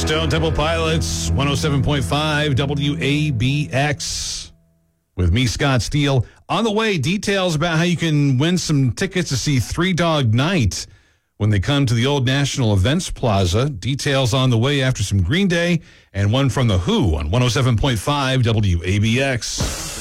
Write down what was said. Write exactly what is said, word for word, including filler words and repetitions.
Stone Temple Pilots, one oh seven point five W A B X. With me, Scott Steele. On the way, details about how you can win some tickets to see Three Dog Night when they come to the Old National Events Plaza. Details on the way after some Green Day and one from The Who on one oh seven point five W A B X.